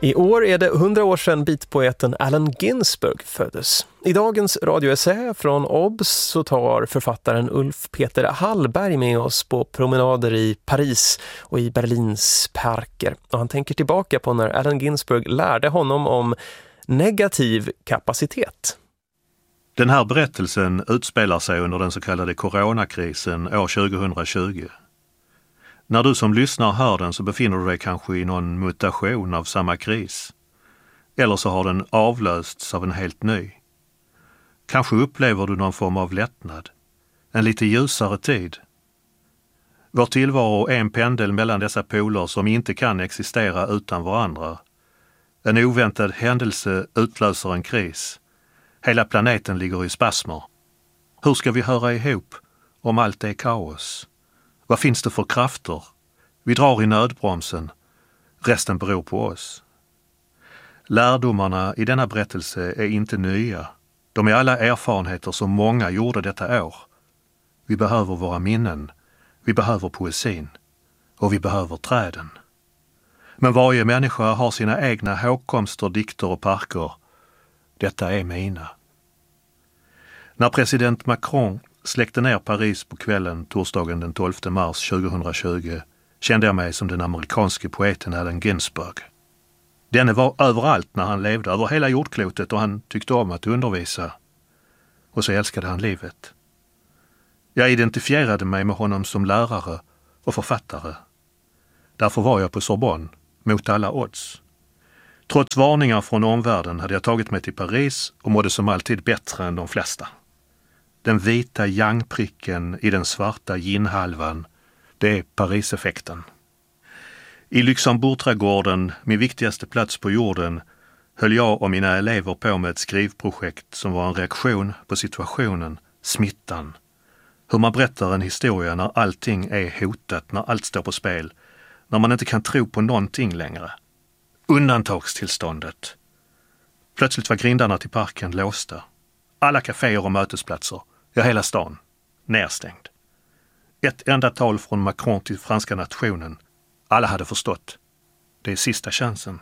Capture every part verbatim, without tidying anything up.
I år är det hundra år sedan beatpoeten Allen Ginsberg föddes. I dagens radioessä från O B S så tar författaren Ulf Peter Hallberg med oss på promenader i Paris och i Berlins parker. Och han tänker tillbaka på när Allen Ginsberg lärde honom om negativ kapacitet. Den här berättelsen utspelar sig under den så kallade coronakrisen år tjugohundratjugo. När du som lyssnar hör den så befinner du dig kanske i någon mutation av samma kris. Eller så har den avlösts av en helt ny. Kanske upplever du någon form av lättnad. En lite ljusare tid. Vår tillvaro är en pendel mellan dessa poler som inte kan existera utan varandra. En oväntad händelse utlöser en kris. Hela planeten ligger i spasmer. Hur ska vi höra ihop om allt är kaos? Vad finns det för krafter? Vi drar i nödbromsen. Resten beror på oss. Lärdomarna i denna berättelse är inte nya. De är alla erfarenheter som många gjorde detta år. Vi behöver våra minnen. Vi behöver poesin. Och vi behöver träden. Men varje människa har sina egna hågkomster, dikter och parker. Detta är mina. När president Macron släckte ner Paris på kvällen torsdagen den tolfte mars tjugohundratjugo kände jag mig som den amerikanske poeten Allen Ginsberg. Denne var överallt när han levde, över hela jordklotet, och han tyckte om att undervisa. Och så älskade han livet. Jag identifierade mig med honom som lärare och författare. Därför var jag på Sorbonne, mot alla odds. Trots varningar från omvärlden hade jag tagit mig till Paris och mådde som alltid bättre än de flesta. Den vita yang-pricken i den svarta yin-halvan, det är Paris-effekten. I Luxemburgträdgården, min viktigaste plats på jorden, höll jag och mina elever på med ett skrivprojekt som var en reaktion på situationen, smittan. Hur man berättar en historia när allting är hotat, när allt står på spel, när man inte kan tro på någonting längre. Undantagstillståndet. Plötsligt var grindarna till parken låsta. Alla kaféer och mötesplatser, ja hela stan, nedstängd. Ett enda tal från Macron till franska nationen. Alla hade förstått. Det är sista chansen.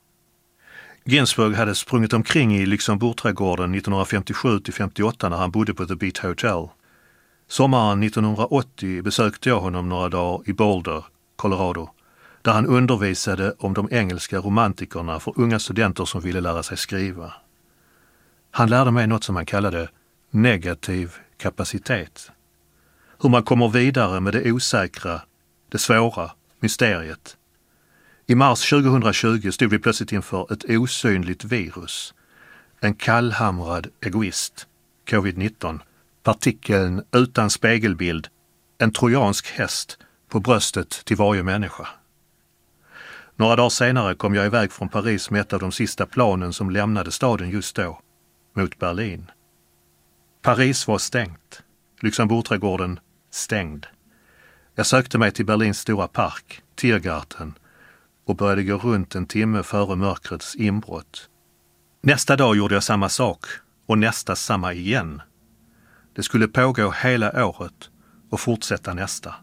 Ginsberg hade sprungit omkring i Luxemburgträdgården nittonhundrafemtiosju till femtioåtta när han bodde på The Beat Hotel. Sommaren nittonhundraåttio besökte jag honom några dagar i Boulder, Colorado, där han undervisade om de engelska romantikerna för unga studenter som ville lära sig skriva. Han lärde mig något som han kallade negativ kapacitet. Hur man kommer vidare med det osäkra, det svåra, mysteriet. I mars tjugohundratjugo stod vi plötsligt inför ett osynligt virus. En kallhamrad egoist, covid nitton, partikeln utan spegelbild, en trojansk häst på bröstet till varje människa. Några dagar senare kom jag iväg från Paris med ett av de sista planen som lämnade staden just då, mot Berlin. Paris var stängt, Luxemburgträdgården stängd. Jag sökte mig till Berlins stora park, Tiergarten, och började gå runt en timme före mörkrets inbrott. Nästa dag gjorde jag samma sak, och nästa samma igen. Det skulle pågå hela året och fortsätta nästa.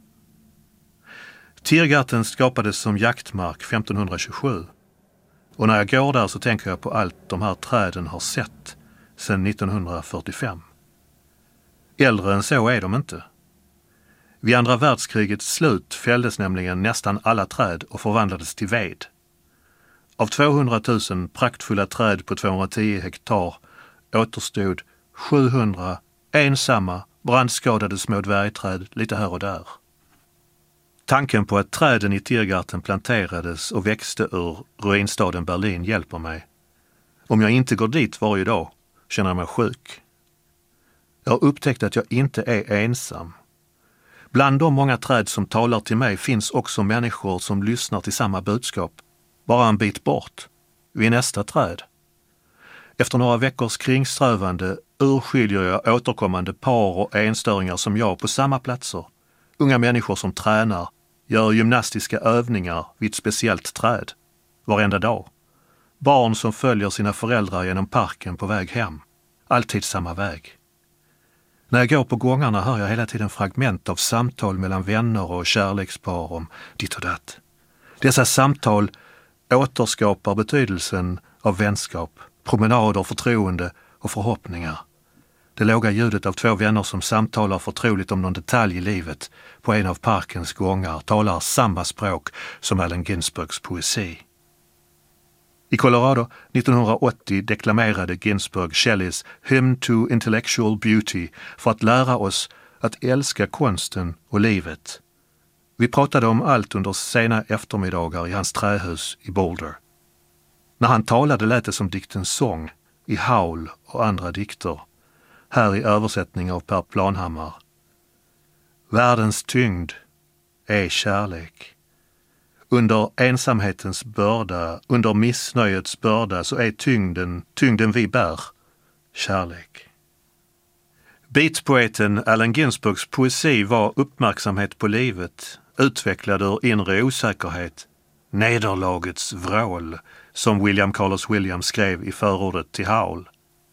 Tiergarten skapades som jaktmark femtonhundratjugosju. Och när jag går där så tänker jag på allt de här träden har sett sedan nittonhundrafyrtiofem. Äldre än så är de inte. Vid andra världskrigets slut fälldes nämligen nästan alla träd och förvandlades till ved. Av tvåhundratusen praktfulla träd på tvåhundratio hektar återstod sjuhundra ensamma, brandskadade små dvärgträd lite här och där. Tanken på att träden i Tiergarten planterades och växte ur ruinstaden Berlin hjälper mig. Om jag inte går dit varje dag känner jag mig sjuk. Jag har upptäckt att jag inte är ensam. Bland de många träd som talar till mig finns också människor som lyssnar till samma budskap, bara en bit bort, vid nästa träd. Efter några veckors kringströvande urskiljer jag återkommande par och enstöringar som jag på samma platser. Unga människor som tränar, gör gymnastiska övningar vid ett speciellt träd, varenda dag. Barn som följer sina föräldrar genom parken på väg hem, alltid samma väg. När jag går på gångarna hör jag hela tiden fragment av samtal mellan vänner och kärlekspar om ditt och datt. Dessa samtal återskapar betydelsen av vänskap, promenader, förtroende och förhoppningar. Det låga ljudet av två vänner som samtalar förtroligt om någon detalj i livet på en av parkens gångar talar samma språk som Allen Ginsbergs poesi. I Colorado nittonhundraåttio deklamerade Ginsberg Shelleys Hymn to Intellectual Beauty för att lära oss att älska konsten och livet. Vi pratade om allt under sena eftermiddagar i hans trähus i Boulder. När han talade lät det som diktens sång i Howl och andra dikter. Här i översättning av Per Planhammar. Världens tyngd är kärlek. Under ensamhetens börda, under missnöjets börda så är tyngden, tyngden vi bär, kärlek. Beatpoeten Allen Ginsbergs poesi var uppmärksamhet på livet, utvecklad ur inre osäkerhet, nederlagets vrål, som William Carlos Williams skrev i förordet till Howl.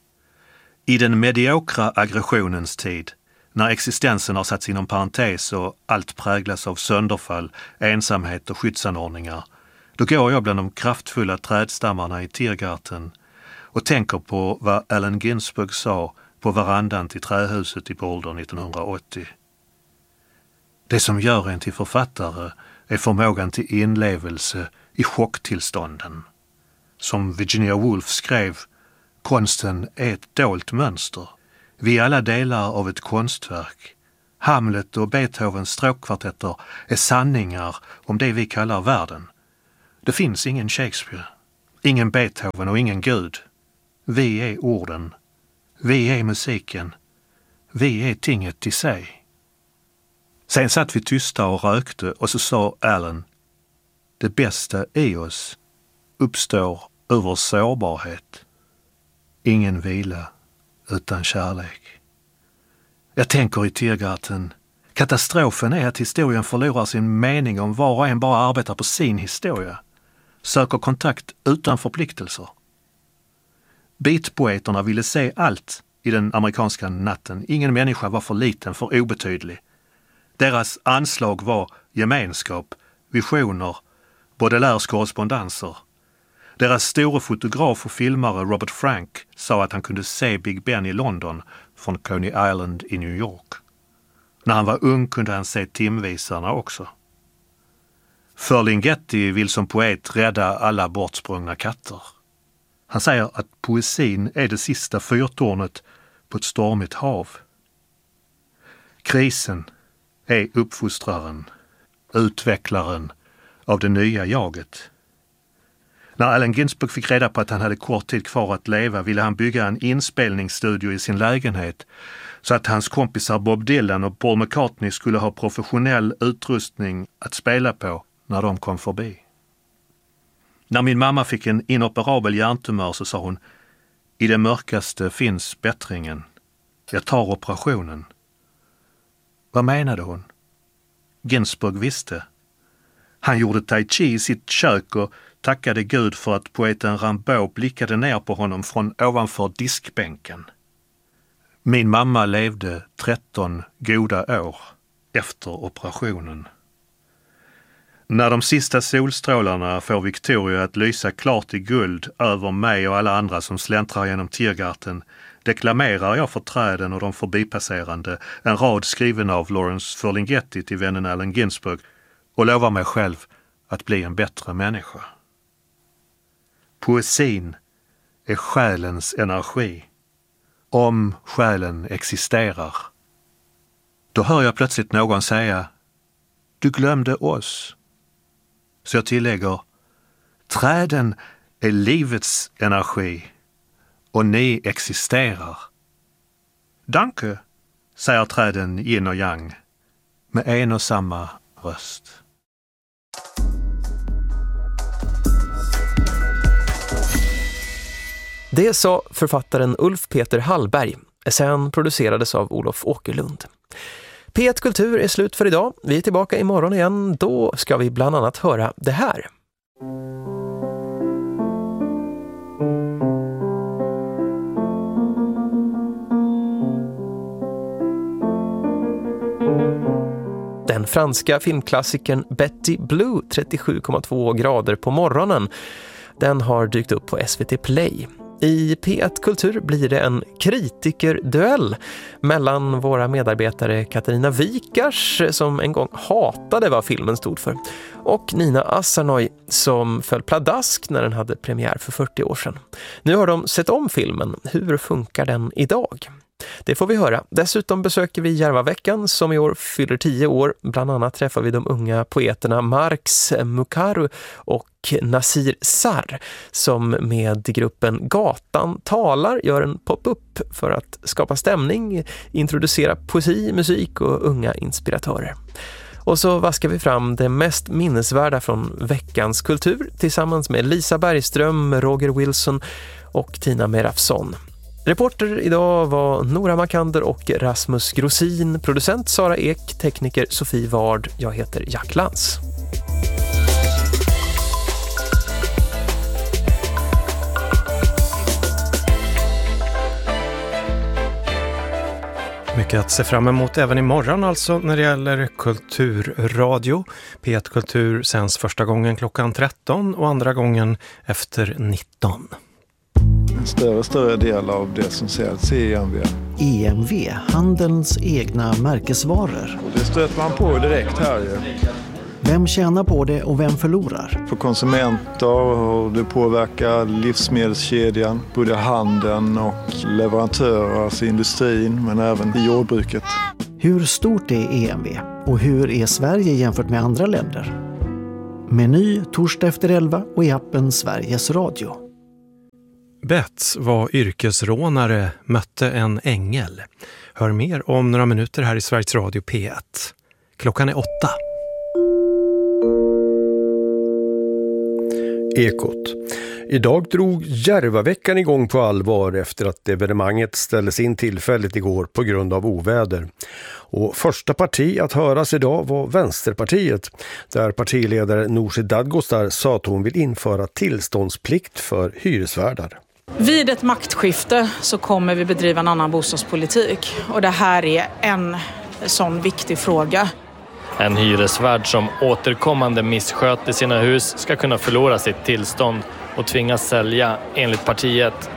I den mediokra aggressionens tid, när existensen har satts inom parentes och allt präglas av sönderfall, ensamhet och skyddsanordningar, då går jag bland de kraftfulla trädstammarna i Tiergarten och tänker på vad Allen Ginsberg sa på verandan till trähuset i Boulder nittonhundraåttio. Det som gör en till författare är förmågan till inlevelse i chocktillstånden. Som Virginia Woolf skrev, konsten är ett dolt mönster. Vi är alla delar av ett konstverk. Hamlet och Beethovens stråkkvartetter är sanningar om det vi kallar världen. Det finns ingen Shakespeare, ingen Beethoven och ingen Gud. Vi är orden. Vi är musiken. Vi är tinget i sig. Sen satt vi tysta och rökte och så sa Allen, det bästa i oss uppstår ur vår sårbarhet. Ingen vila utan kärlek. Jag tänker i Tiergarten, katastrofen är att historien förlorar sin mening om var och en bara arbetar på sin historia. Söker kontakt utan förpliktelser. Beatpoeterna ville se allt i den amerikanska natten. Ingen människa var för liten, för obetydlig. Deras anslag var gemenskap, visioner, Baudelaires korrespondenser. Deras store fotograf och filmare Robert Frank sa att han kunde se Big Ben i London från Coney Island i New York. När han var ung kunde han se timvisarna också. Ferlinghetti vill som poet rädda alla bortsprungna katter. Han säger att poesin är det sista fyrtornet på ett stormigt hav. Krisen är uppfostraren, utvecklaren av det nya jaget. När Allen Ginsberg fick reda på att han hade kort tid kvar att leva ville han bygga en inspelningsstudio i sin lägenhet så att hans kompisar Bob Dylan och Paul McCartney skulle ha professionell utrustning att spela på när de kom förbi. När min mamma fick en inoperabel hjärntumör så sa hon, i det mörkaste finns bättringen. Jag tar operationen. Vad menade hon? Ginsberg visste. Han gjorde tai chi i sitt kök och tackade Gud för att poeten Rimbaud blickade ner på honom från ovanför diskbänken. Min mamma levde tretton goda år efter operationen. När de sista solstrålarna får Victoria att lysa klart i guld över mig och alla andra som släntrar genom Tiergarten deklamerar jag för träden och de förbipasserande en rad skriven av Lawrence Ferlinghetti till vännen Allen Ginsberg och lovar mig själv att bli en bättre människa. Poesin är själens energi. Om själen existerar. Då hör jag plötsligt någon säga, du glömde oss. Så jag tillägger, träden är livets energi och ni existerar. Danke, säger träden yin och yang med en och samma röst. Det sa författaren Ulf Peter Hallberg. Sen producerades av Olof Åkerlund. P ett Kultur är slut för idag. Vi är tillbaka imorgon igen. Då ska vi bland annat höra det här. Den den franska filmklassikern Betty Blue trettiosju komma två grader på morgonen. Den har dykt upp på S V T Play. I P ett Kultur blir det en kritikerduell mellan våra medarbetare Katarina Wikars, som en gång hatade vad filmen stod för, och Nina Asarnoy, som föll pladask när den hade premiär för fyrtio år sedan. Nu har de sett om filmen. Hur funkar den idag? Det får vi höra. Dessutom besöker vi Järvaveckan som i år fyller tio år. Bland annat träffar vi de unga poeterna Marx Mukaru och Nasir Sarr, som med gruppen Gatan talar gör en pop-up för att skapa stämning, introducera poesi, musik och unga inspiratörer. Och så vaskar vi fram det mest minnesvärda från veckans kultur tillsammans med Lisa Bergström, Roger Wilson och Tina Merafson. Reporter idag var Nora Makander och Rasmus Grosin, producent Sara Ek, tekniker Sofie Ward. Jag heter Jack Lantz. Mycket att se fram emot även imorgon alltså när det gäller kulturradio. P ett Kultur sänds första gången klockan tretton och andra gången efter nitton. En större större del av det som säljs i E M V. E M V, handelns egna märkesvaror. Och det stöter man på direkt här ju. Vem tjänar på det och vem förlorar? För konsumenter, och det påverkar livsmedelskedjan, både handeln och leverantörer, alltså industrin, men även i jordbruket. Hur stort är E M V och hur är Sverige jämfört med andra länder? Meny torsdag efter elva och i appen Sveriges Radio. Betts var yrkesrånare, mötte en ängel. Hör mer om några minuter här i Sveriges Radio P ett. Klockan är åtta. Ekot. Idag drog Järvaveckan igång på allvar efter att evenemanget ställdes in tillfälligt igår på grund av oväder. Och första parti att höras idag var Vänsterpartiet, där partiledare Nooshi Dadgostar sa att hon vill införa tillståndsplikt för hyresvärdar. Vid ett maktskifte så kommer vi bedriva en annan bostadspolitik, och det här är en sån viktig fråga. En hyresvärd som återkommande missköter sina hus ska kunna förlora sitt tillstånd och tvingas sälja, enligt partiet.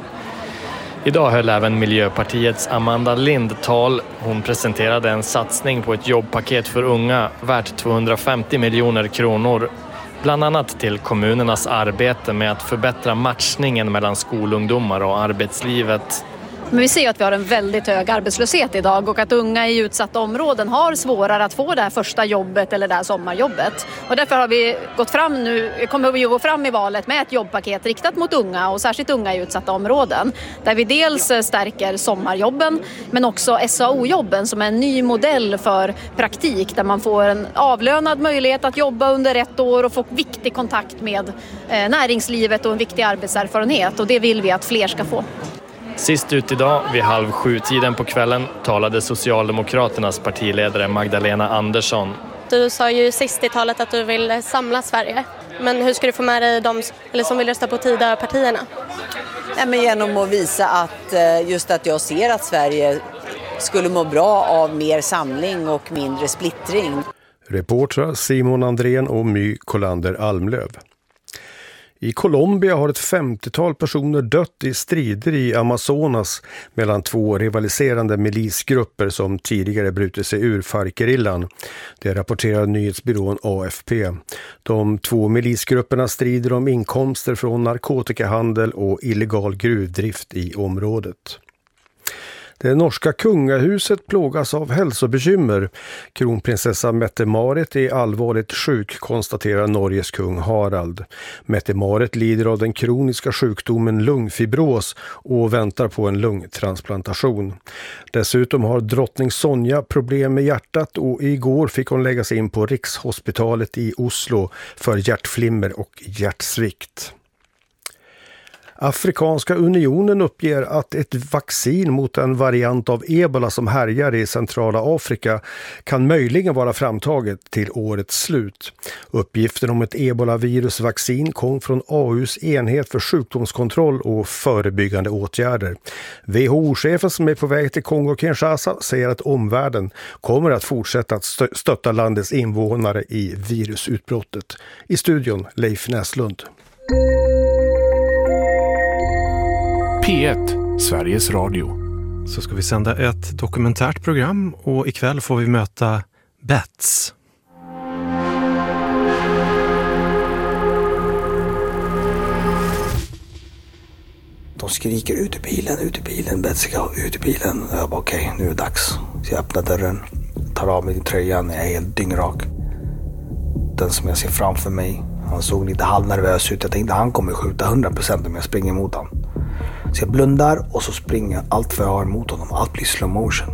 Idag höll även Miljöpartiets Amanda Lind tal. Hon presenterade en satsning på ett jobbpaket för unga värt tvåhundrafemtio miljoner kronor. Bland annat till kommunernas arbete med att förbättra matchningen mellan skolungdomar och arbetslivet. Men vi ser att vi har en väldigt hög arbetslöshet idag och att unga i utsatta områden har svårare att få det här första jobbet eller det här sommarjobbet. Och därför har vi gått fram nu, kommer vi gå fram i valet med ett jobbpaket riktat mot unga och särskilt unga i utsatta områden. Där vi dels stärker sommarjobben men också S A O-jobben som är en ny modell för praktik där man får en avlönad möjlighet att jobba under ett år och få viktig kontakt med näringslivet och en viktig arbetserfarenhet, och det vill vi att fler ska få. Sist ut idag, vid halv sju tiden på kvällen, talade Socialdemokraternas partiledare Magdalena Andersson. Du sa ju sist i talet att du vill samla Sverige. Men hur ska du få med dig de eller som vill rösta på Tidöpartierna? Ja, men genom att visa att just att jag ser att Sverige skulle må bra av mer samling och mindre splittring. Reportrar Simon Andrén och My Kolander Almlöv. I Colombia har ett femtiotal personer dött i strider i Amazonas mellan två rivaliserande milisgrupper som tidigare brutit sig ur FARC-gerillan. Det rapporterar nyhetsbyrån A F P. De två milisgrupperna strider om inkomster från narkotikahandel och illegal gruvdrift i området. Det norska kungahuset plågas av hälsobekymmer. Kronprinsessa Mette-Marit är allvarligt sjuk, konstaterar Norges kung Harald. Mette-Marit lider av den kroniska sjukdomen lungfibros och väntar på en lungtransplantation. Dessutom har drottning Sonja problem med hjärtat och igår fick hon läggas in på Rikshospitalet i Oslo för hjärtflimmer och hjärtsvikt. Afrikanska unionen uppger att ett vaccin mot en variant av ebola som härjar i centrala Afrika kan möjligen vara framtaget till årets slut. Uppgiften om ett ebola-virusvaccin kom från A U:s enhet för sjukdomskontroll och förebyggande åtgärder. W H O-chefen som är på väg till Kongo-Kinshasa säger att omvärlden kommer att fortsätta att stö- stötta landets invånare i virusutbrottet. I studion Leif Näslund. P ett, Sveriges Radio. Så ska vi sända ett dokumentärt program och ikväll får vi möta Bets. De skriker ut ur bilen, ut ur bilen, Betsy ska ut ur bilen. Jag bara okej, okay, nu är det dags. Så jag öppnar dörren, tar av mig tröjan, jag är helt dyngrak. Den som jag ser framför mig, han såg lite halvnervös ut. Jag tänkte han kommer skjuta hundra procent om jag springer mot honom. Så jag blundar och så springer jag allt för jag har emot honom. Allt blir slow motion.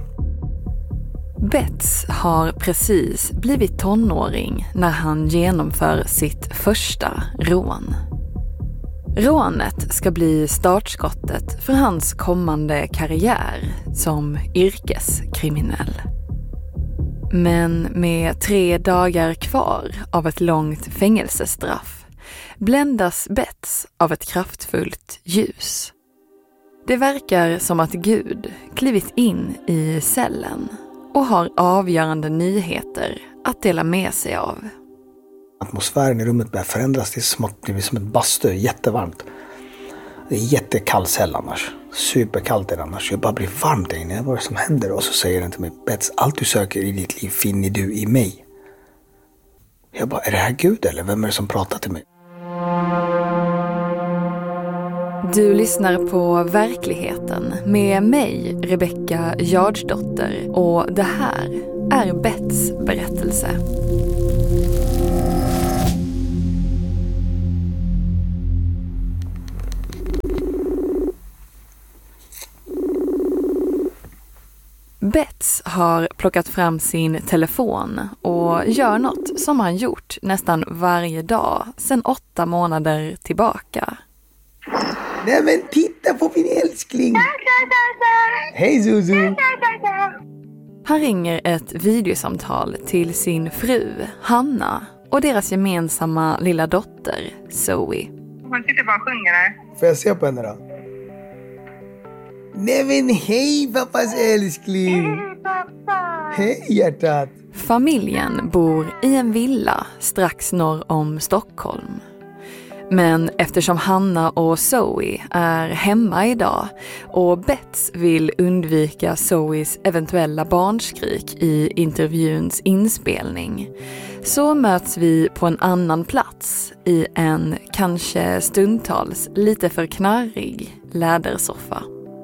Bets har precis blivit tonåring när han genomför sitt första rån. Rånet ska bli startskottet för hans kommande karriär som yrkeskriminell. Men med tre dagar kvar av ett långt fängelsestraff bländas Bets av ett kraftfullt ljus. Det verkar som att Gud klivit in i cellen och har avgörande nyheter att dela med sig av. Atmosfären i rummet börjar förändras. Det är som att det blir som ett bastu, jättevarmt. Det är jättekall cell annars. Superkallt är det annars. Jag bara blir varmt där inne. Vad är det som händer? Och så säger den till mig, Bets, allt du söker i ditt liv finner du i mig. Jag bara, är det här Gud eller vem är det som pratar till mig? Du lyssnar på Verkligheten med mig, Rebecka Jardsdotter, och det här är Bets berättelse. Bets har plockat fram sin telefon och gör något som han gjort nästan varje dag sedan åtta månader tillbaka. Nej men titta på min älskling! Hej Zuzu! Han ringer ett videosamtal till sin fru, Hanna, och deras gemensamma lilla dotter, Zoe. Hon sitter bara och sjunger där. Får jag se på henne då? Nej men hej pappas älskling! Hej pappa! Hej hjärtat! Familjen bor i en villa strax norr om Stockholm. Men eftersom Hanna och Zoe är hemma idag och Bets vill undvika Zoes eventuella barnskrik i intervjuns inspelning, så möts vi på en annan plats i en kanske stundtals lite för knarrig lädersoffa.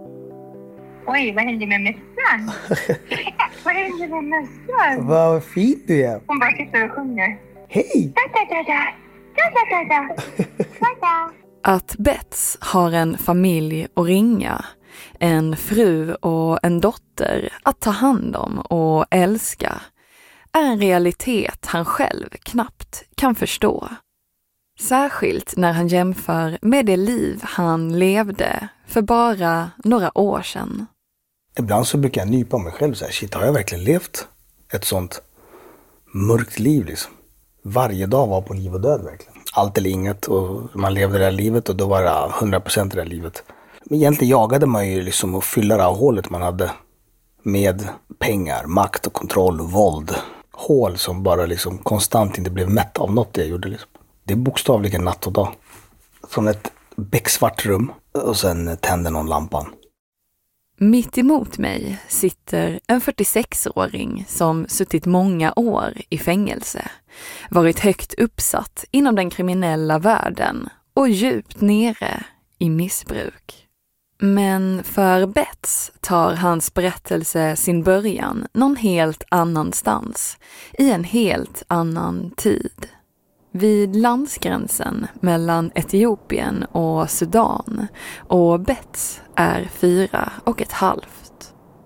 Oj, vad händer med mössan? Vad händer med mössan? Vad fint du är. Hon bara sitter och sjunger. Hej! Da, da, da, da. Da, da, da, da. Att Bets har en familj att ringa, en fru och en dotter att ta hand om och älska, är en realitet han själv knappt kan förstå. Särskilt när han jämför med det liv han levde för bara några år sedan. Ibland så brukar jag nypa mig själv så här, shit, har jag verkligen levt ett sånt mörkt liv liksom? Varje dag var på liv och död verkligen. Allt eller inget, och man levde det här livet och då var det hundra procent i det här livet. Men egentligen jagade man ju liksom att fylla det här hålet man hade med pengar, makt och kontroll och våld. Hål som bara liksom konstant inte blev mätt av något jag gjorde liksom. Det är bokstavligen natt och dag. Från ett becksvart rum och sen tänder någon lampan. Mitt emot mig sitter en fyrtiosexåring som suttit många år i fängelse, varit högt uppsatt inom den kriminella världen och djupt nere i missbruk. Men för Bets tar hans berättelse sin början någon helt annanstans, i en helt annan tid. Vid landsgränsen mellan Etiopien och Sudan, och Bets är fyra och ett halvt.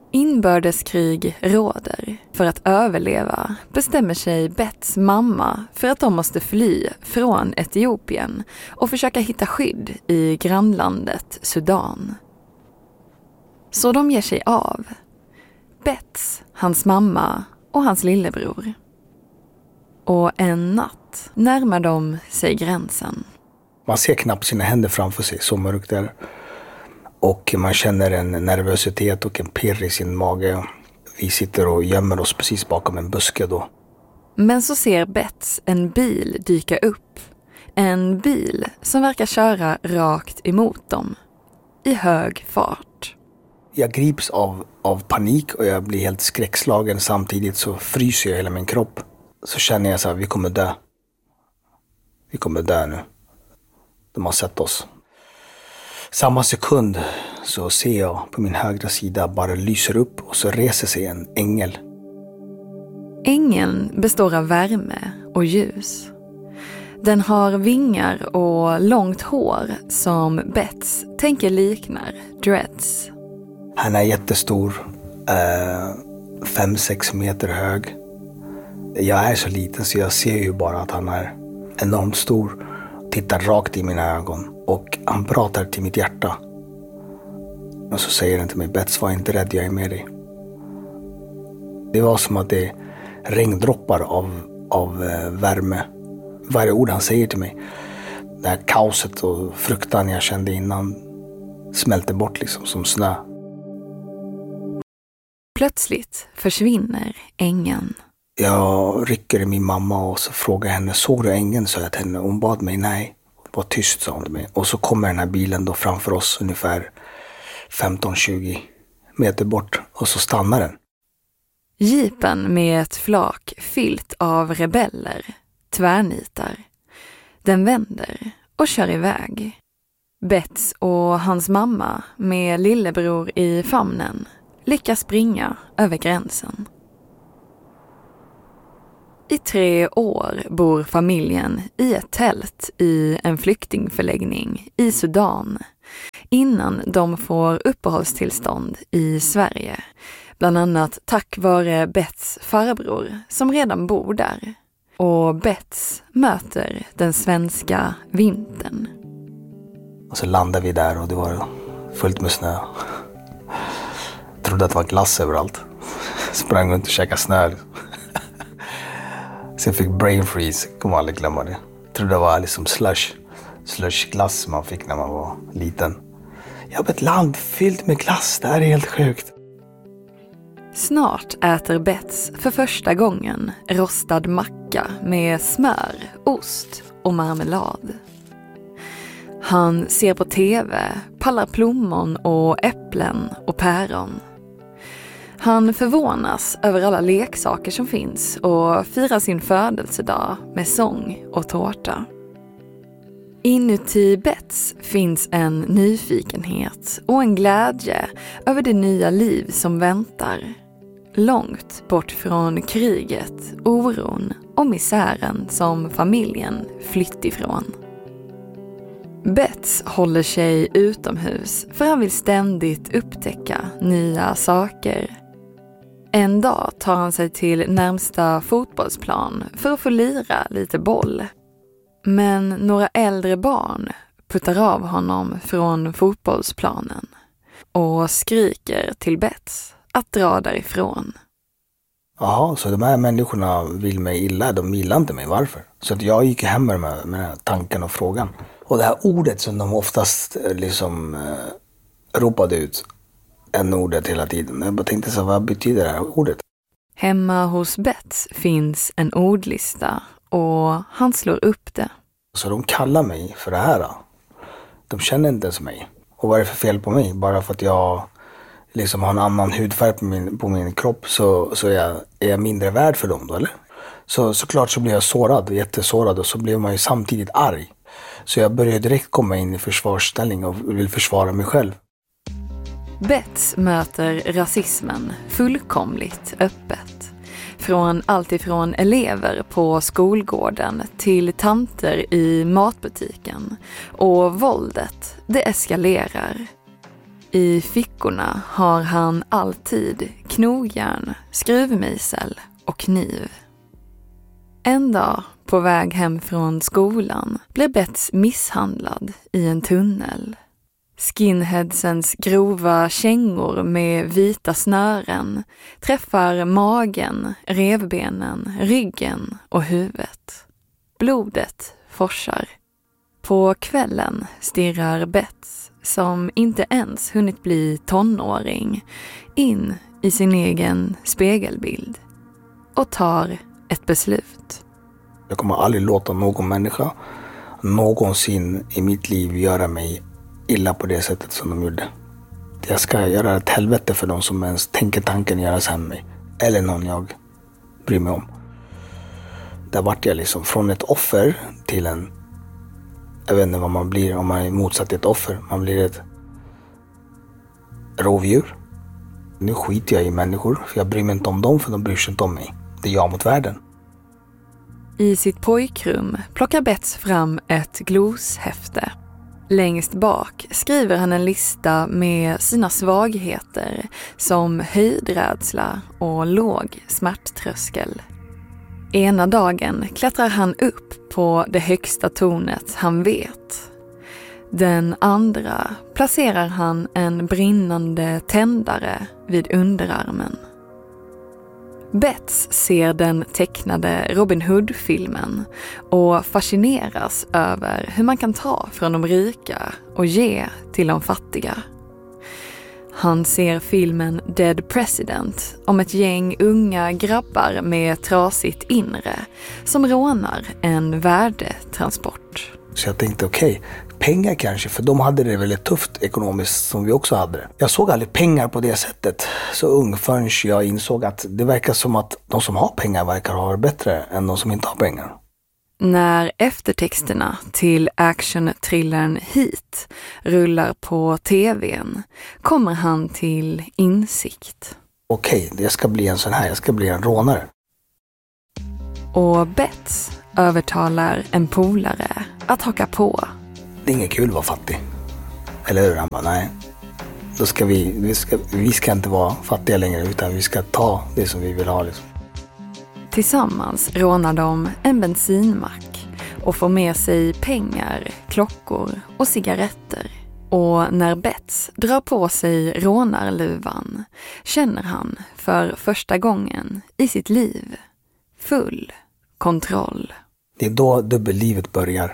Inbördeskrig råder. För att överleva bestämmer sig Beths mamma för att de måste fly från Etiopien och försöka hitta skydd i grannlandet Sudan. Så de ger sig av. Beths, hans mamma och hans lillebror. Och en natt närmar de sig gränsen. Man ser knappt sina händer framför sig, så mörkt där. Och man känner en nervositet och en pirr i sin mage. Vi sitter och gömmer oss precis bakom en buske då. Men så ser Beths en bil dyka upp. En bil som verkar köra rakt emot dem. I hög fart. Jag grips av, av panik och jag blir helt skräckslagen. Samtidigt så fryser jag hela min kropp. Så känner jag så här, vi kommer dö. Vi kommer dö nu. De har sett oss. Samma sekund så ser jag på min högra sida bara lyser upp och så reser sig en ängel. Ängeln består av värme och ljus. Den har vingar och långt hår som Beths tänker liknar dreads. Han är jättestor, eh, fem sex meter hög. Jag är så liten så jag ser ju bara att han är enormt stor. Tittar rakt i mina ögon och han pratar till mitt hjärta. Och så säger han till mig, Beths, var inte rädd, jag är med dig. Det var som att det regndroppar av, av eh, värme. Varje ord han säger till mig. Det här kaoset och fruktan jag kände innan smälter bort liksom som snö. Plötsligt försvinner ängeln. Jag rycker i min mamma och så frågar henne, såg du ängeln? Så jag till henne. Hon bad mig, nej. Var tyst, sa hon till mig. Och så kommer den här bilen då framför oss ungefär femton tjugo meter bort. Och så stannar den. Jeepen med ett flak fyllt av rebeller tvärnitar. Den vänder och kör iväg. Beths och hans mamma med lillebror i famnen lyckas springa över gränsen. I tre år bor familjen i ett tält i en flyktingförläggning i Sudan innan de får uppehållstillstånd i Sverige. Bland annat tack vare Beths farbror som redan bor där. Och Beths möter den svenska vintern. Och så landade vi där och det var fullt med snö. Jag trodde att det var glass överallt. Sprang runt och käkade snö. Så jag fick brain freeze, kommer aldrig glömma det. Jag trodde det var liksom slush, slush glass man fick när man var liten. Jag har ett land fyllt med glass, det här är helt sjukt. Snart äter Beths för första gången rostad macka med smör, ost och marmelad. Han ser på tv, pallar plommon och äpplen och päron. Han förvånas över alla leksaker som finns och firar sin födelsedag med sång och tårta. Inuti Beths finns en nyfikenhet och en glädje över det nya liv som väntar. Långt bort från kriget, oron och misären som familjen flytt ifrån. Beths håller sig utomhus för han vill ständigt upptäcka nya saker. En dag tar han sig till närmsta fotbollsplan för att få lira lite boll. Men några äldre barn puttar av honom från fotbollsplanen och skriker till Beths att dra därifrån. Ja, så de här människorna vill mig illa, de gillar inte mig, varför? Så att jag gick hem med, med den här tanken och frågan. Och det här ordet som de oftast liksom eh, ropade ut, en ordet hela tiden. Jag bara tänkte så, vad betyder det här ordet? Hemma hos Beths finns en ordlista och han slår upp det. Så de kallar mig för det här. De känner inte ens mig. Och vad är det för fel på mig? Bara för att jag liksom har en annan hudfärg på min, på min kropp så, så är, jag, är jag mindre värd för dem då, eller? Så såklart så blir jag sårad, jättesårad, och så blir man ju samtidigt arg. Så jag började direkt komma in i försvarsställning och vill försvara mig själv. Beths möter rasismen fullkomligt öppet. Från allt ifrån elever på skolgården till tanter i matbutiken. Och våldet, det eskalerar. I fickorna har han alltid knogjärn, skruvmejsel och kniv. En dag på väg hem från skolan blir Bets misshandlad i en tunnel. Skinheadsens grova kängor med vita snören träffar magen, revbenen, ryggen och huvudet. Blodet forsar. På kvällen stirrar Bets, som inte ens hunnit bli tonåring, in i sin egen spegelbild och tar ett beslut. Jag kommer aldrig låta någon människa någonsin i mitt liv göra mig illa på det sättet som de gjorde. Jag ska göra ett helvete för de som ens tänker tanken göra så här med mig. Eller någon jag bryr mig om. Där vart jag liksom från ett offer till en... Jag vet inte vad man blir om man är motsatt ett offer. Man blir ett rovdjur. Nu skiter jag i människor, för jag bryr mig inte om dem, för de bryr sig inte om mig. Det är jag mot världen. I sitt pojkrum plockar Bets fram ett gloshäfte. Längst bak skriver han en lista med sina svagheter som höjdrädsla och låg smärttröskel. Ena dagen klättrar han upp på det högsta tornet han vet. Den andra placerar han en brinnande tändare vid underarmen. Bets ser den tecknade Robin Hood-filmen och fascineras över hur man kan ta från de rika och ge till de fattiga. Han ser filmen Dead President om ett gäng unga grabbar med trasigt inre som rånar en värdetransport. Så jag tänkte okej, okay, pengar kanske, för de hade det väldigt tufft ekonomiskt som vi också hade det. Jag såg aldrig pengar på det sättet så ung förrän jag insåg att det verkar som att de som har pengar verkar ha det bättre än de som inte har pengar. När eftertexterna till action-thrillern Heat rullar på tvn kommer han till insikt. Okej, okay, jag ska bli en sån här, jag ska bli en rånare. Och Bets övertalar en polare att haka på. Det är inget kul att vara fattig. Eller hur? Han bara, nej. Då ska vi, vi, ska, vi ska inte vara fattiga längre, utan vi ska ta det som vi vill ha. Liksom. Tillsammans rånar de en bensinmack och får med sig pengar, klockor och cigaretter. Och när Bets drar på sig rånarluvan känner han för första gången i sitt liv full kontroll. Det är då dubbellivet börjar.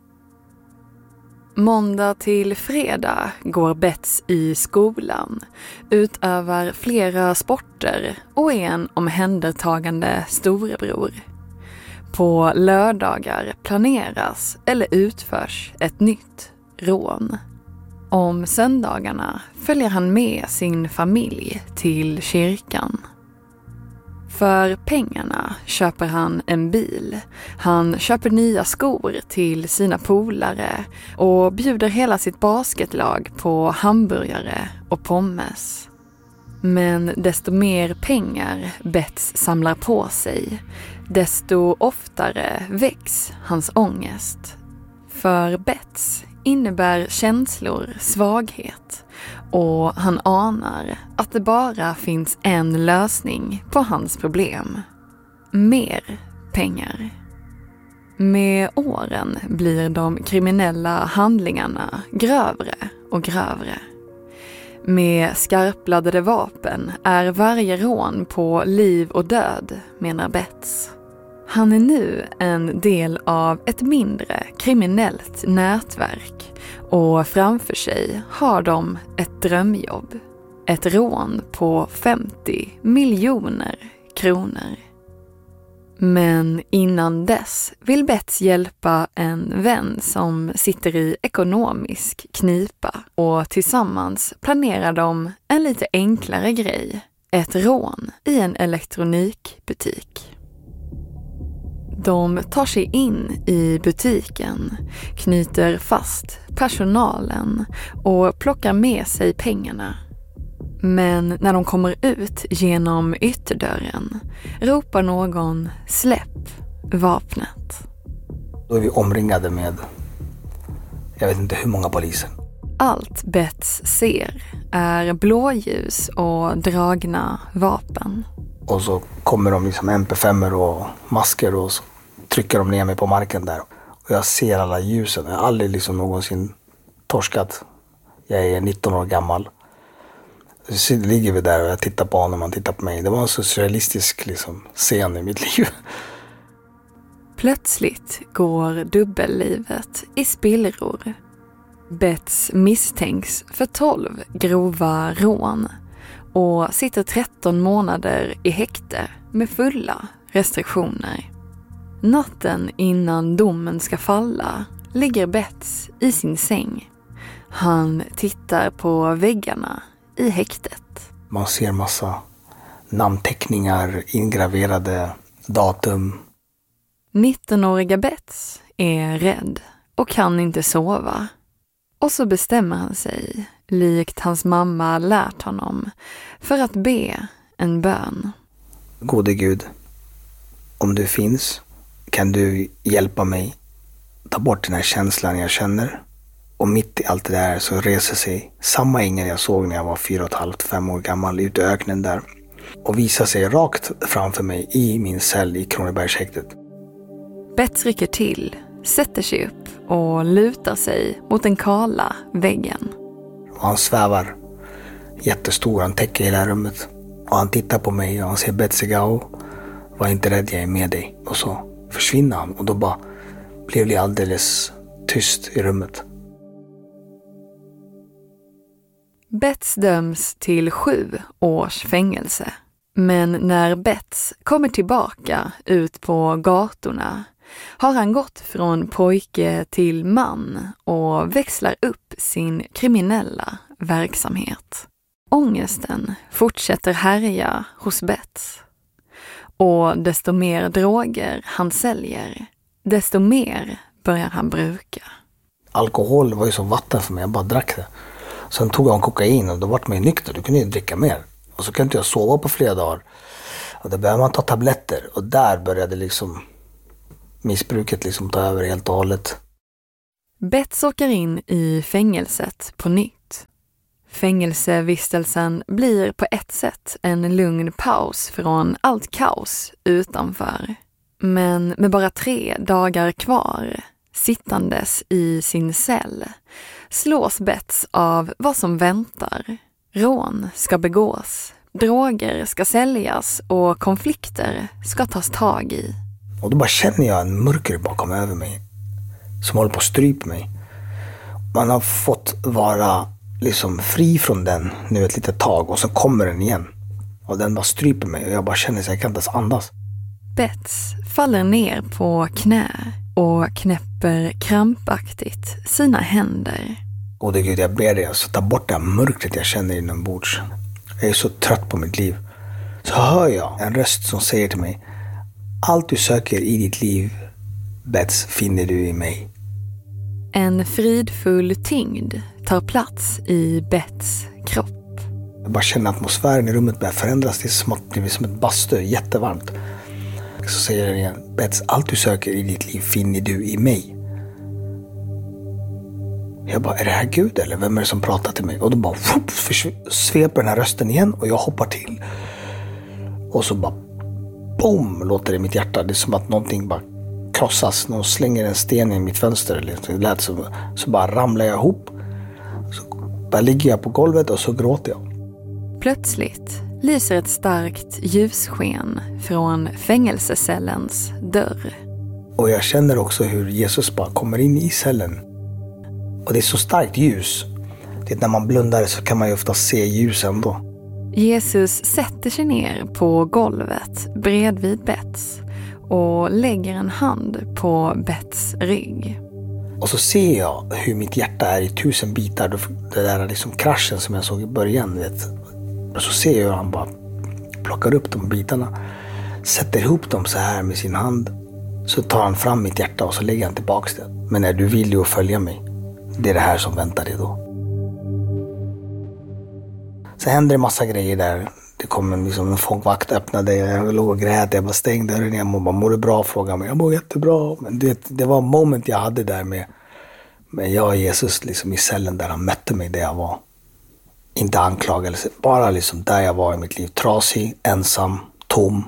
Måndag till fredag går Bets i skolan, utövar flera sporter och är en omhändertagande storebror. På lördagar planeras eller utförs ett nytt rån. Om söndagarna följer han med sin familj till kyrkan. För pengarna köper han en bil, han köper nya skor till sina polare och bjuder hela sitt basketlag på hamburgare och pommes. Men desto mer pengar Bets samlar på sig, desto oftare väcks hans ångest. För Bets innebär känslor svaghet och han anar att det bara finns en lösning på hans problem. Mer pengar. Med åren blir de kriminella handlingarna grövre och grövre. Med skarpladdade vapen är varje rån på liv och död, menar Bets. Han är nu en del av ett mindre kriminellt nätverk och framför sig har de ett drömjobb. Ett rån på femtio miljoner kronor. Men innan dess vill Bets hjälpa en vän som sitter i ekonomisk knipa och tillsammans planerar de en lite enklare grej. Ett rån i en elektronikbutik. De tar sig in i butiken, knyter fast personalen och plockar med sig pengarna. Men när de kommer ut genom ytterdörren ropar någon släpp vapnet. Då är vi omringade med, jag vet inte hur många poliser. Allt Bets ser är blåljus och dragna vapen. Och så kommer de liksom M P fem och masker och så trycker de ner mig på marken där. Och jag ser alla ljusen. Jag har aldrig liksom någonsin torskat. Jag är nitton år gammal. Så ligger vi där och jag tittar på honom och han tittar på mig. Det var en så surrealistisk liksom, scen i mitt liv. Plötsligt går dubbellivet i spillror. Bets misstänks för tolv grova rån och sitter tretton månader i häkte med fulla restriktioner. Natten innan domen ska falla ligger Bets i sin säng. Han tittar på väggarna i häktet. Man ser massa namnteckningar, ingraverade datum. nittonåriga Bets är rädd och kan inte sova. Och så bestämmer han sig, likt hans mamma lärt honom, för att be en bön. Gode Gud, om du finns kan du hjälpa mig ta bort den här känslan jag känner. Och mitt i allt det där så reser sig samma ängel jag såg när jag var fyra och ett halvt, fem år gammal ute i öknen där. Och visar sig rakt framför mig i min cell i Kronobergshäktet. Bets rycker till, sätter sig upp och lutar sig mot den kala väggen. Och han svävar jättestor, han täcker hela rummet. Och han tittar på mig och han säger Betsigao, var inte rädd, jag är med dig. Och så försvinner han och då bara blev det alldeles tyst i rummet. Bets döms till sju års fängelse. Men när Bets kommer tillbaka ut på gatorna har han gått från pojke till man och växlar upp sin kriminella verksamhet. Ångesten fortsätter härja hos Bets. Och desto mer droger han säljer, desto mer börjar han bruka. Alkohol var ju som vatten för mig, jag bara drack det. Sen tog han kokain och då vart man ju nykter, du kunde ju dricka mer. Och så kunde inte jag sova på flera dagar. Och då började man ta tabletter och där började liksom missbruket liksom ta över helt och hållet. Bets åker in i fängelset på nytt. Fängelsevistelsen blir på ett sätt en lugn paus från allt kaos utanför. Men med bara tre dagar kvar, sittandes i sin cell, slås Bets av vad som väntar. Rån ska begås, droger ska säljas och konflikter ska tas tag i. Och då bara känner jag en mörker bakom över mig som håller på att strypa mig. Man har fått vara liksom fri från den nu ett litet tag och så kommer den igen. Och den bara stryper mig och jag bara känner att jag kan inte ens andas. Bets faller ner på knä och knäpper krampaktigt sina händer. Och det Gud, jag ber dig alltså ta bort det här mörkret jag känner inombords. Jag är så trött på mitt liv. Så hör jag en röst som säger till mig: allt du söker i ditt liv, Bets, finner du i mig. En fridfull tyngd tar plats i Bets kropp. Jag bara känner atmosfären i rummet börjar förändras. Det är som att det blir som ett bastu, jättevarmt. Så säger den igen: Bets, allt du söker i ditt liv finner du i mig. Jag bara, är det här Gud eller vem är det som pratar till mig? Och då bara whoop, sveper den här rösten igen och jag hoppar till. Och så bara boom, låter det i mitt hjärta. Det är som att någonting bara krossas. Någon slänger en sten i mitt fönster. Det lät så, så bara ramlar jag ihop. Så bara ligger jag på golvet och så gråter jag. Plötsligt lyser ett starkt ljussken från fängelsecellens dörr. Och jag känner också hur Jesus bara kommer in i cellen. Och det är så starkt ljus. Det är när man blundar så kan man ju ofta se ljus ändå. Jesus sätter sig ner på golvet bredvid Bets och lägger en hand på Bets rygg. Och så ser jag hur mitt hjärta är i tusen bitar. Det där liksom kraschen som jag såg i början, vet. Och så ser jag hur han bara plockar upp de bitarna. Sätter ihop dem så här med sin hand. Så tar han fram mitt hjärta och så lägger han tillbaka det. Men när du vill ju följa mig, det är det här som väntar dig då. Så händer det massa grejer där. Det kommer liksom en fångvakt öppnade. Jag låg och grät. Jag bara stängde dörren. Jag bara, mår du bra? Frågade mig. Jag mår jättebra. Men det, det var en moment jag hade där med, Men jag och Jesus liksom i cellen där han mötte mig där jag var. Inte anklagelse, bara liksom där jag var i mitt liv. Trasig, ensam, tom.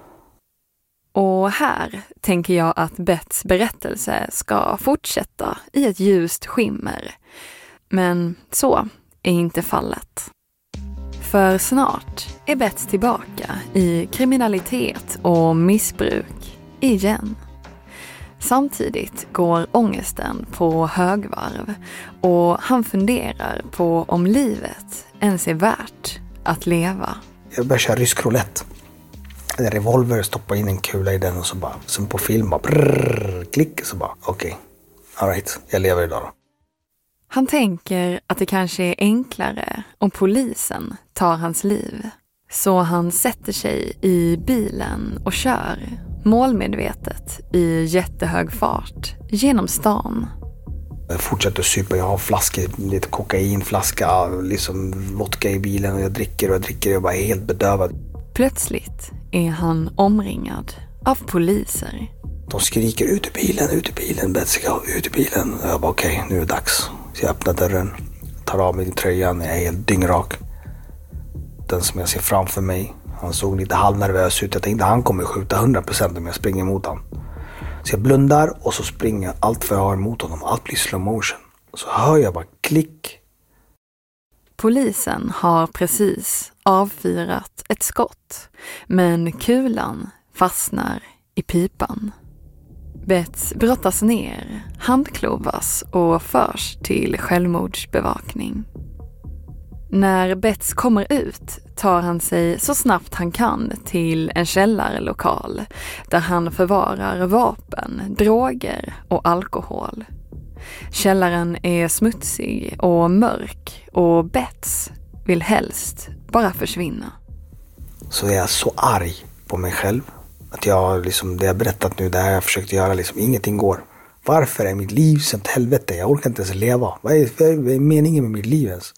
Och här tänker jag att Beths berättelse ska fortsätta i ett ljust skimmer. Men så är inte fallet. För snart är Beth tillbaka i kriminalitet och missbruk igen. Samtidigt går ångesten på högvarv och han funderar på om livet ens är värt att leva. Jag började köra rysk roulette. En revolver, stoppa in en kula i den och så bara, som på film, bara brrr, klick, så bara, okej, okay, all right, jag lever idag då. Han tänker att det kanske är enklare om polisen tar hans liv. Så han sätter sig i bilen och kör målmedvetet i jättehög fart genom stan. Jag fortsätter att supa, jag har flaskor, lite kokainflaska, liksom vodka i bilen och jag dricker och jag dricker och jag bara är helt bedövad. Plötsligt är han omringad av poliser. De skriker ut ur bilen, ut ur bilen, Betsika, ut ur bilen. Och jag bara okej, okay, nu är det dags. Så jag öppnar dörren, tar av mig tröjan, jag är helt dyngrak. Den som jag ser framför mig, han såg lite halvnervös ut. Jag tänkte han kommer skjuta hundra procent om jag springer mot honom. Så jag blundar och så springer jag allt för jag har emot honom. Allt blir slow motion. Så hör jag bara klick. Polisen har precis avfyrat ett skott, men kulan fastnar i pipan. Beth brottas ner, handklovas och förs till självmordsbevakning. När Beth kommer ut tar han sig så snabbt han kan till en källarlokal där han förvarar vapen, droger och alkohol. Källaren är smutsig och mörk och Beth vill helst bara försvinna. Så jag är så arg på mig själv att jag liksom, det jag berättat nu, det här jag försökt göra, liksom ingenting går. Varför är mitt liv som ett helvete? Jag orkar inte ens leva. Vad är, vad är meningen med mitt liv ens?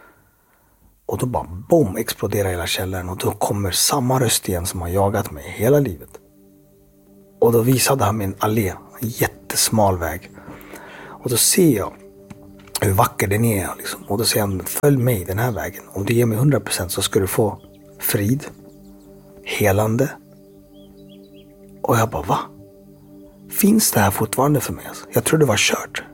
Och då bara bom, exploderar hela källaren och då kommer samma röst igen som har jagat mig hela livet. Och då visade han mig en allé, en jättesmal väg. Och då ser jag hur vacker den är liksom. Och då säger han, följ mig den här vägen. Om du ger mig hundra procent så ska du få frid, helande. Och jag bara, va? Finns det här fortfarande för mig? Jag tror det var kört.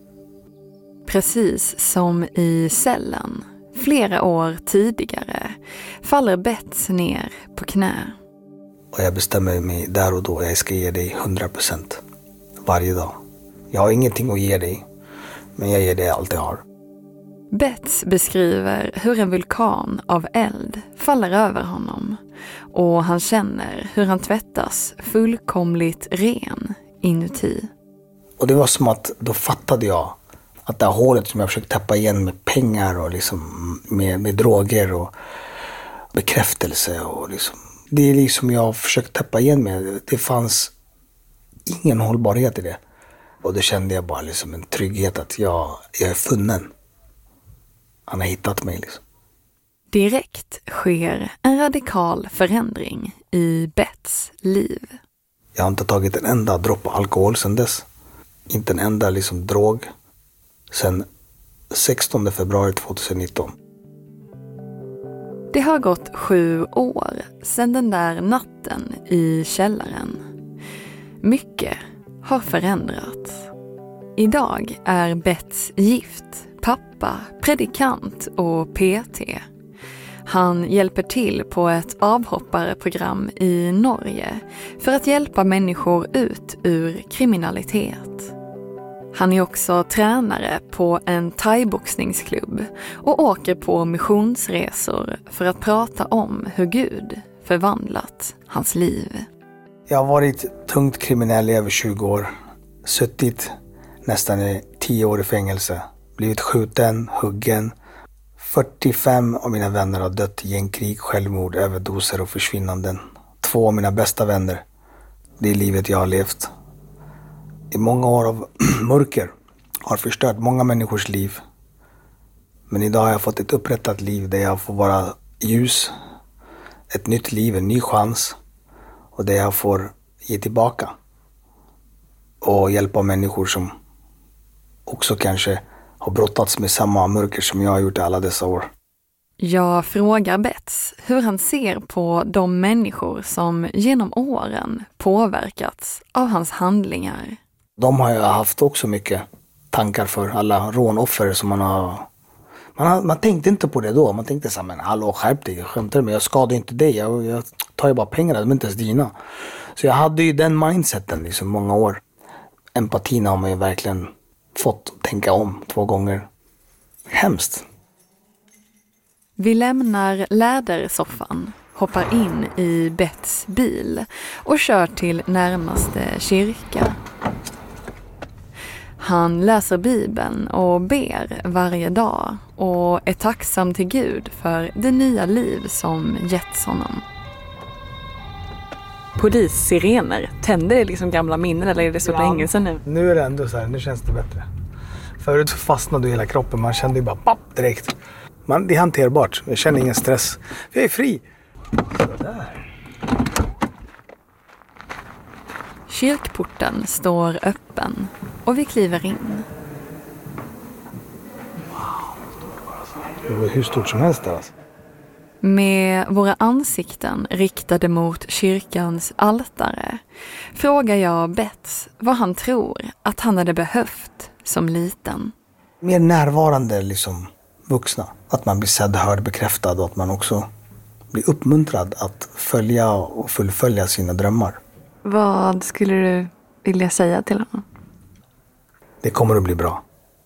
Precis som i cellen, flera år tidigare, faller Beth ner på knä. Och jag bestämmer mig där och då, jag ska ge dig hundra procent varje dag. Jag har ingenting att ge dig, men jag ger dig allt jag har. Beth beskriver hur en vulkan av eld faller över honom och han känner hur han tvättas fullkomligt ren inuti. Och det var som att då fattade jag att det här hålet som jag försökt täppa igen med pengar och liksom med, med droger och bekräftelse och liksom, det är liksom jag har försökt täppa igen med. Det fanns ingen hållbarhet i det. Och då kände jag bara liksom en trygghet att jag, jag är funnen. Han har hittat mig liksom. Direkt sker en radikal förändring i Beths liv. Jag har inte tagit en enda droppe alkohol sedan dess. Inte en enda liksom drog. Sen sextonde februari tjugonitton. Det har gått sju år sedan den där natten i källaren. Mycket har förändrats. Idag är Beth gift, pappa, predikant och P T. Han hjälper till på ett avhopparprogram i Norge för att hjälpa människor ut ur kriminalitet. Han är också tränare på en thaiboxningsklubb och åker på missionsresor för att prata om hur Gud förvandlat hans liv. Jag har varit tungt kriminell i över tjugo år. Suttit nästan i tio år i fängelse. Blivit skjuten, huggen. fyrtiofem av mina vänner har dött i gängkrig, självmord, överdoser och försvinnanden. Två av mina bästa vänner. Det är livet jag har levt. I många år av mörker har förstört många människors liv. Men idag har jag fått ett upprättat liv där jag får vara ljus. Ett nytt liv, en ny chans. Och där jag får ge tillbaka. Och hjälpa människor som också kanske har brottats med samma mörker som jag har gjort i alla dessa år. Jag frågar Bets hur han ser på de människor som genom åren påverkats av hans handlingar. De har jag haft också mycket tankar för, alla rånoffer som man har... Man, har, man tänkte inte på det då. Man tänkte så här, men hallå, skärp dig, jag skämtar, men jag skadar inte dig. Jag, jag tar ju bara pengarna, de är inte ens dina. Så jag hade ju den mindseten liksom många år. Empatin har man ju verkligen fått tänka om två gånger. Hemskt. Vi lämnar lädersoffan, hoppar in i Bets bil och kör till närmaste kyrka. Han läser Bibeln och ber varje dag och är tacksam till Gud för det nya liv som getts honom. Polissirener, tänder det liksom gamla minnen eller är det så ja, länge sedan nu? Nu är det ändå så här, nu känns det bättre. Förut fastnade hela kroppen, man kände ju bara papp direkt. Man, det är hanterbart, jag känner ingen stress. Jag är fri. Sådär. Kyrkporten står öppen och vi kliver in. Det var hur stort som helst där alltså. Med våra ansikten riktade mot kyrkans altare frågar jag Bets vad han tror att han hade behövt som liten. Mer närvarande liksom vuxna. Att man blir sedd, hörd, bekräftad och att man också blir uppmuntrad att följa och fullfölja sina drömmar. Vad skulle du vilja säga till honom? Det kommer att bli bra.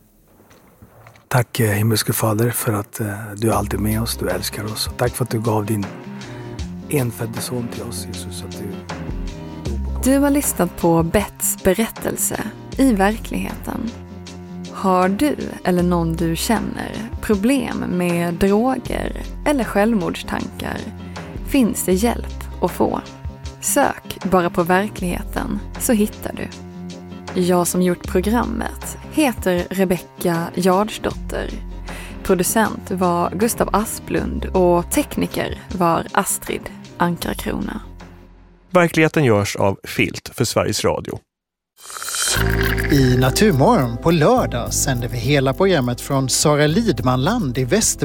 Tack himmelske fader för att uh, du är alltid med oss, du älskar oss. Tack för att du gav din enfödde son till oss, Jesus. Att du... du har lyssnat på Bets berättelse i verkligheten. Har du eller någon du känner problem med droger eller självmordstankar finns det hjälp att få. Sök bara på verkligheten så hittar du. Jag som gjort programmet heter Rebecka Jardsdotter. Producent var Gustav Asplund och tekniker var Astrid Ankarkrona. Verkligheten görs av Filt för Sveriges Radio. I Naturmorgon på lördag sänder vi hela programmet från Sara Lidmanland i Västerbotten.